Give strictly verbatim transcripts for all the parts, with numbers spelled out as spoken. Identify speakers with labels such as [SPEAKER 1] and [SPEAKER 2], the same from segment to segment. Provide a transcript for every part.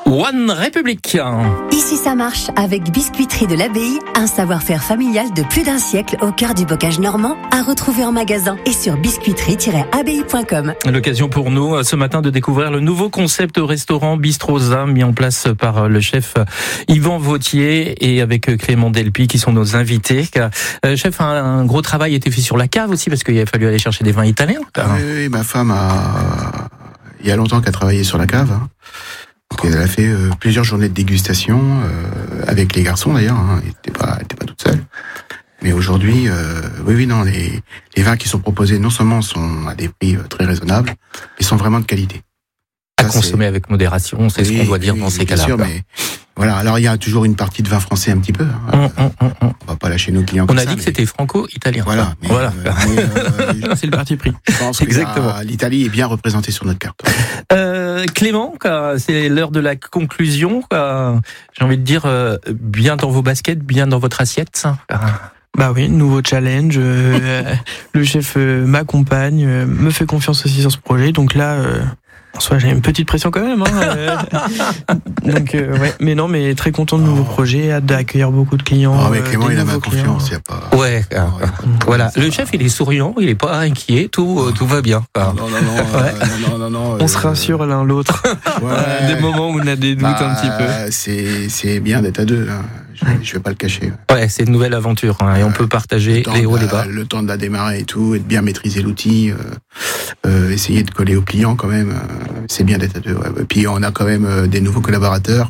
[SPEAKER 1] One République.
[SPEAKER 2] Ici ça marche avec Biscuiterie de l'Abbaye, un savoir-faire familial de plus d'un siècle au cœur du bocage normand, à retrouver en magasin et sur biscuiterie tiret abbaye point com.
[SPEAKER 1] L'occasion pour nous ce matin de découvrir le nouveau concept au restaurant Bistroza mis en place par le chef Yvan Vauthier et avec Clément Delpy qui sont nos invités. Euh, chef, un, un gros travail a été fait sur la cave aussi parce qu'il a fallu aller chercher des vins italiens.
[SPEAKER 3] Ah oui, oui, ma femme a, il y a longtemps qu'elle a travaillé sur la cave. Hein. Donc elle a fait euh, plusieurs journées de dégustation euh, avec les garçons d'ailleurs. Hein. Elle n'était pas, elle était pas toute seule. Mais aujourd'hui, euh, oui, oui, non, les, les vins qui sont proposés non seulement sont à des prix très raisonnables, mais sont vraiment de qualité.
[SPEAKER 1] À Ça, consommer c'est... avec modération, c'est oui, ce qu'on doit dire oui, dans oui, ces cas-là. Bien sûr, mais
[SPEAKER 3] voilà. Alors il y a toujours une partie de vin français un petit peu. Hein.
[SPEAKER 1] Hum, hum, hum, hum.
[SPEAKER 3] On va pas lâcher nos clients.
[SPEAKER 1] On
[SPEAKER 3] comme
[SPEAKER 1] a
[SPEAKER 3] ça,
[SPEAKER 1] dit que
[SPEAKER 3] mais...
[SPEAKER 1] c'était franco-italien.
[SPEAKER 3] Voilà. Mais,
[SPEAKER 1] voilà.
[SPEAKER 3] Euh, mais, euh,
[SPEAKER 1] c'est le parti pris.
[SPEAKER 3] Je pense Exactement. Que l'Italie est bien représentée sur notre carte.
[SPEAKER 1] Euh, Clément, c'est l'heure de la conclusion. J'ai envie de dire, bien dans vos baskets, bien dans votre assiette.
[SPEAKER 4] Bah oui, nouveau challenge. Euh, le chef euh, m'accompagne, euh, me fait confiance aussi sur ce projet. Donc là, euh, en soi, j'ai une petite pression quand même. Hein, euh, donc euh, ouais, mais non, mais très content de nouveau oh. projet, hâte d'accueillir beaucoup de clients.
[SPEAKER 3] Ah mais Clément, euh, il a ma confiance, il y a pas.
[SPEAKER 1] Ouais. Euh, ouais. Voilà. Le chef, il est souriant, il est pas inquiet, tout, euh, tout va bien.
[SPEAKER 3] Non, non, non, non, ouais. euh, non, non, non, non
[SPEAKER 4] On euh... se rassure l'un l'autre. Ouais. Des moments où on a des doutes bah, un petit peu.
[SPEAKER 3] C'est, c'est bien d'être à deux. Hein. Je, je vais pas le cacher.
[SPEAKER 1] Ouais, c'est une nouvelle aventure hein, et on peut partager les hauts et les bas.
[SPEAKER 3] Le temps de la démarrer et tout, et de bien maîtriser l'outil, euh, euh, essayer de coller aux clients quand même. Euh, c'est bien d'être à deux. Ouais. Et puis on a quand même euh, des nouveaux collaborateurs,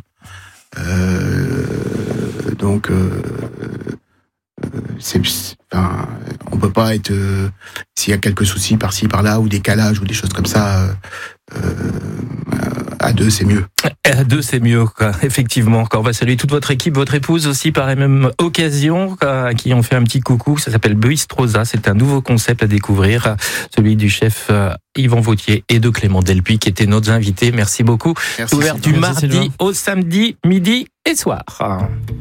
[SPEAKER 3] euh, donc euh, c'est, enfin, on peut pas être euh, s'il y a quelques soucis par-ci par-là ou des calages ou des choses comme ça. Euh, euh, à deux, c'est mieux.
[SPEAKER 1] À deux, c'est mieux, quoi. Effectivement. On va saluer toute votre équipe, votre épouse aussi par la même occasion, quoi, qui ont fait un petit coucou. Ça s'appelle Bistroza. C'est un nouveau concept à découvrir, celui du chef euh, Yvan Vauthier et de Clément Delpy, qui étaient nos invités. Merci beaucoup.
[SPEAKER 3] Merci,
[SPEAKER 1] ouvert du mardi au samedi, midi et soir.